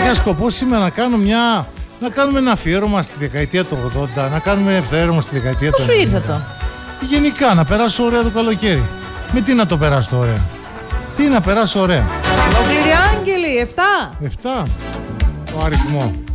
είχα σκοπό σήμερα να κάνουμε ένα αφιέρωμα στη δεκαετία του 80, να κάνουμε αφιέρωμα στη δεκαετία του 90. Πώς σου ήρθε το? Γενικά, να περάσω ωραία το καλοκαίρι. Με τι να το περάσω ωραία? Τι να περάσω ωραία? Ολόκληροι άγγελοι, 7. 7 το αριθμό.